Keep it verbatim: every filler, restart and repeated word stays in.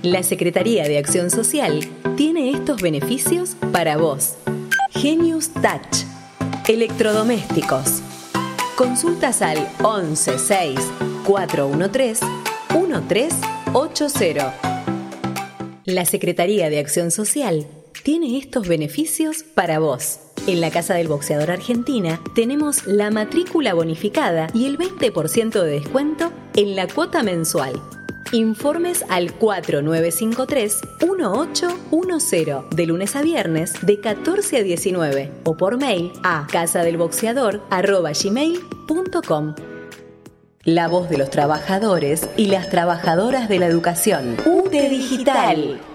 La Secretaría de Acción Social tiene estos beneficios para vos. Genius Touch. Electrodomésticos. Consultas al once seis cuatro uno tres uno tres ocho cero. La Secretaría de Acción Social tiene estos beneficios para vos. En la Casa del Boxeador Argentina tenemos la matrícula bonificada y el veinte por ciento de descuento en la cuota mensual. Informes al cuatro nueve cinco tres uno ocho uno cero de lunes a viernes de catorce a diecinueve o por mail a casadelboxeador arroba gmail punto com. La voz de los trabajadores y las trabajadoras de la educación. U T E Digital.